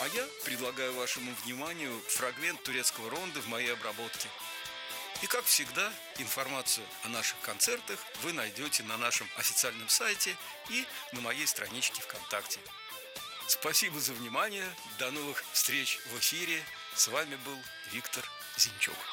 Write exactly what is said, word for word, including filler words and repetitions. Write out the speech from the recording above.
А я предлагаю вашему вниманию фрагмент турецкого ронда в моей обработке. И, как всегда, информацию о наших концертах вы найдете на нашем официальном сайте и на моей страничке ВКонтакте. Спасибо за внимание. До новых встреч в эфире. С вами был Виктор Зинчук.